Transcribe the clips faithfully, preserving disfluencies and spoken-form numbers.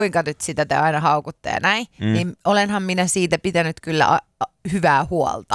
kuinka nyt sitä te aina haukutte ja näin, mm. niin olenhan minä siitä pitänyt kyllä a- a- hyvää huolta.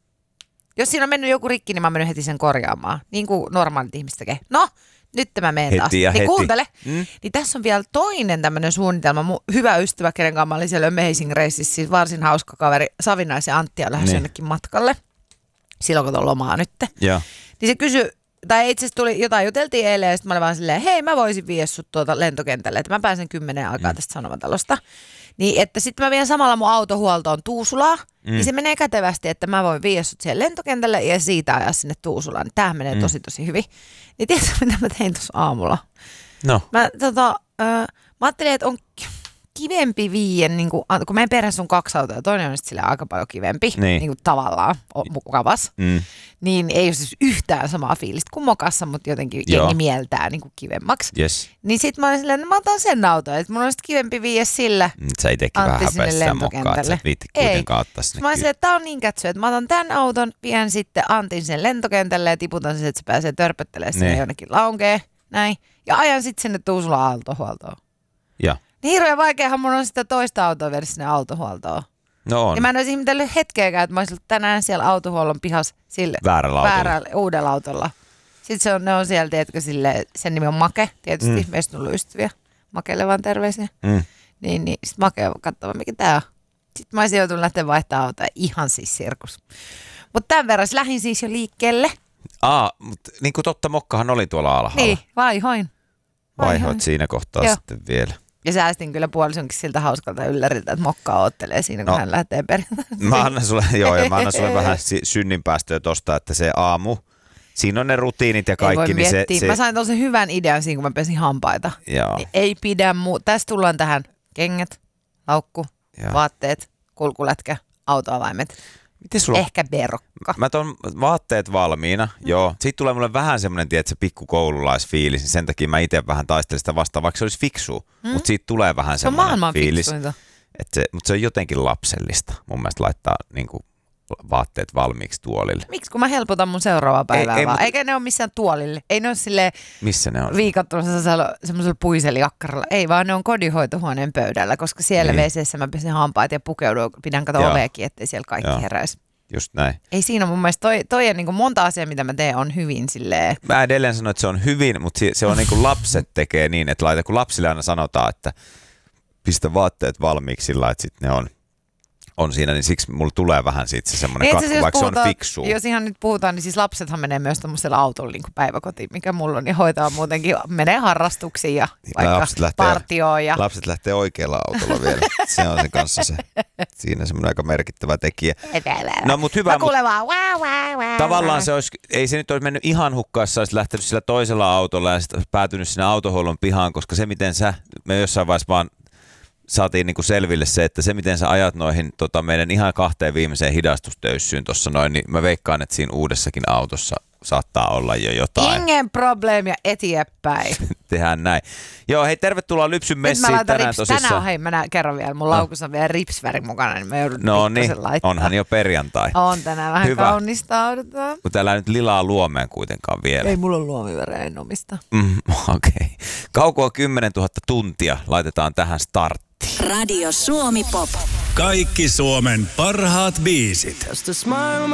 Jos siinä on mennyt joku rikki, niin mä oon mennyt heti sen korjaamaan, niin kuin normaalit ihmiset tekee. No, nyt mä menen taas. Heti ja niin heti. kuuntele. Mm. Niin tässä on vielä toinen tämmöinen suunnitelma. Mun hyvä ystävä, kenen kanssa mä olin siellä Amazing Raceissa, siis varsin hauska kaveri, Savinaisen Antti on lähes niin. jonnekin matkalle. Silloin kun on lomaa nyt. Ja. Niin se kysyi, tai itse asiassa tuli jotain, juteltiin eilen ja sitten mä olin vaan silleen, hei mä voisin viedä sut tuota lentokentälle, että mä pääsen kymmenen aikaa mm. tästä Sanomatalosta. Niin että sitten mä vien samalla mun autohuoltoon Tuusulaa, mm. niin se menee kätevästi, että mä voin viedä sut siihen lentokentälle ja siitä ajaa sinne Tuusulaan. Niin tämähän menee mm. tosi tosi hyvin. Niin tiedätkö mitä mä tein tuossa aamulla? No. Mä, tota, äh, mä ajattelin, että on kivempi viien, niin kun, kun meidän perheessä on kaksi autoa ja toinen on sitten aika paljon kivempi, niin, niin kuin tavallaan on mukavas, mm. niin ei ole siis yhtään samaa fiilistä kuin mokassa, mutta jotenkin Joo. jengi mieltää niin kuin kivemmaksi. Yes. Niin sit mä olin silleen, että mä otan sen auton, että mun on sitten kivempi viiä sillä Sä itekin vähän häpeä sitä mokkaa, että sä et viitti kuitenkaan ottaa sinne. Mä olin silleen, että tää on niin kätsy, että mä otan tämän auton, vien sitten Antin sen lentokentälle ja tiputan sen, että se pääsee törpöttelemään sinne jonnekin launkeen, näin, ja ajan sitten sinne Tuusulan autohuoltoon. Joo. Niin hirveän vaikeahan mun on sitä toista autoa viedä sinne autohuoltoon. No on. Ja mä en olisi ihmetellyt hetkeäkään, että mä olisin ollut tänään siellä autohuollon pihassa sille väärällä, väärällä uudella autolla. Sitten se on, ne on siellä, tiedätkö, sille, sen nimi on Make, tietysti, mm. meistä on ollut ystäviä. Makeille vaan terveisiä. Mm. Niin, niin sitten Make on katsova, mikä tää on. Sitten mä olisin joutunut lähteä vaihtamaan autoa, ihan siis sirkus. Mutta tämän verran lähdin siis jo liikkeelle. Aa, mutta niin kuin totta, Mokkahan oli tuolla alhaalla. Niin, vaihoin. Vaihoit Vaihoin. siinä kohtaa Joo. sitten vielä. Ja säästin kyllä puolisonkin siltä hauskalta ylläriltä, että Mokka oottelee siinä, kun no, hän lähtee perjantaina. Mä annan sulle, joo, ja mä annan sulle vähän synninpäästöä tosta, että se aamu, siinä on ne rutiinit ja kaikki. Ei voi niin miettiä. se, se... Mä sain tosi hyvän idean siinä, kun mä pesin hampaita. Niin ei pidä muu. Tästä tullaan tähän kengät, laukku, joo. vaatteet, kulkulätkä, autoavaimet. Miten sulla... Ehkä verokka. Mä ton vaatteet valmiina, mm. joo. Sitten tulee mulle vähän semmoinen, tiedätkö, pikku koululaisfiilis, niin sen takia mä itse vähän taistelin sitä vastaan, vaikka se olisi fiksua. Mm. Mutta siitä tulee vähän se semmoinen fiilis. Se, mutta se on jotenkin lapsellista mun mielestä laittaa niin kuin, vaatteet valmiiksi tuolille. Miksi? Kun mä helpotan mun seuraavaa päivää ei, ei, vaan. Mut... Eikä ne ole missään tuolille. Ei ne ole silleen missä ne on? Viikattuna semmoisella puiseliakkaralla. Ei vaan ne on kodinhoitohuoneen pöydällä, koska siellä niin. wc:ssä mä pesen hampaat ja pukeudun, pidän kato oveekin, ettei siellä kaikki Joo. heräisi. Just näin. Ei siinä mun mielestä, toi, toi on niin kuin monta asiaa, mitä mä teen, on hyvin silleen. Mä edelleen sanon, että se on hyvin, mutta se on niin kuin lapset tekee niin, että laita, kun lapsille aina sanotaan, että pistä vaatteet valmiiksi sillä, että sitten ne on, on siinä, niin siksi mulla tulee vähän siitä se semmoinen niin, kakku, siis vaikka puhutaan, se on fiksua. Jos ihan nyt puhutaan, niin siis lapsethan menee myös tämmöisellä autolla niin kuin päiväkotiin, mikä mulla on, niin hoitaa muutenkin, menee harrastuksiin ja vaikka lapset lähtee, partioon. Ja... Lapset lähtee oikealla autolla vielä, se on se kanssa se, siinä semmoinen aika merkittävä tekijä. No mut hyvä, mut, vaan, wow, wow, wow, tavallaan wow. se olisi, ei se nyt olisi mennyt ihan hukkaan, jos olisi lähtenyt sillä toisella autolla ja sitten päätynyt sinne autohuollon pihaan, koska se miten sä, me jossain vaiheessa vaan saatiin niinku selville se, että se miten sä ajat noihin tota, meidän ihan kahteen viimeiseen hidastustöyssyyn tuossa noin, niin mä veikkaan, että siinä uudessakin autossa saattaa olla jo jotain. Ingen problem ja eteenpäin. Tehdään näin. Joo, hei, tervetuloa Lypsyn messiin tänään rips, tosissaan. Tänään, hei, mä kerron vielä, mun no. laukussa on vielä ripsväri mukana, niin mä joudun no niin, laittaa. onhan jo perjantai. On tänään vähän Hyvä. Kaunistaudutaan. Mutta täällä nyt lilaa luomeen kuitenkaan vielä. Ei mulla ole luomivärejä, en omista. Mm, Okei. Okay. Kaukoa kymmenentuhatta tuntia laitetaan tähän starttiin. Radio Suomi Pop. Kaikki Suomen parhaat biisit.